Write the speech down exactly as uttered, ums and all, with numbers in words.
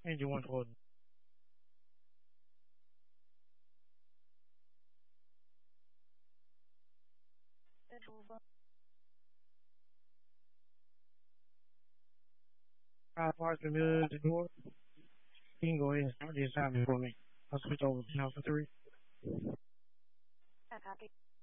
Engine one toward. Five parts in the middle of the door. You can go ahead and start this time for me. I'll switch over to Alpha three.